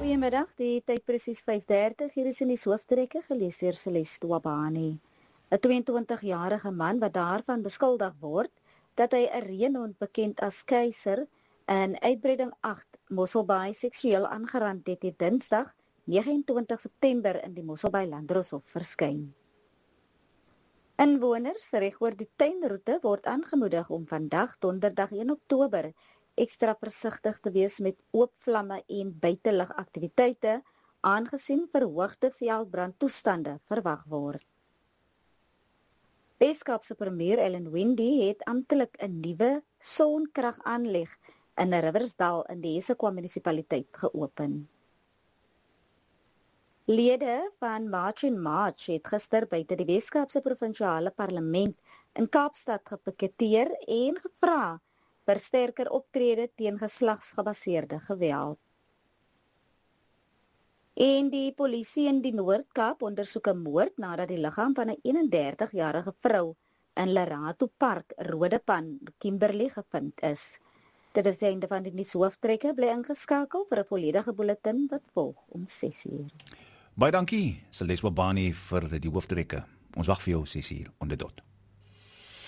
Goeiemiddag, die tyd presies 5:30, hier is in die hooftrekke gelees deur Celeste Wabani. 'n 22-jarige man wat daarvan beskuldig word dat hy 'n reënhond bekend as Keiser in uitbreiding 8 Mosselbaai seksueel aangerand het Dinsdag 29 September in die Mosselbaai Landdroshof verskyn. Inwoners regoor die tuinroete word aangemoedig om vandag Donderdag 1 Oktober ekstra versigtig te wees met oop vlamme en buitelugaktiwiteite, aangesien verhoogde veldbrandtoestande verwag word. Weskaapse premier Ellen Wendy het amptelik 'n nuwe sonkragaanleg in Riversdal in die Eshoek munisipaliteit geopen. Lede van March en March het gister buite die Weskaapse provinsiale parlement in Kaapstad gepiketeer en gevra vir sterker optrede teen geslagsgebaseerde geweld. En die polisie in die Noord-Kaap ondersoek 'n moord nadat die liggaam van 'n 31-jarige vrou in Lerato Park, Rodepan, Kimberley gevind is. Dit is die einde van die nuushooftrekke, bly ingeskakel vir 'n volledige bulletin wat volg om 6:00. Baie dankie, Celeste Wabani vir die hooftrekke. Ons wag vir jou 6:00 onder dot.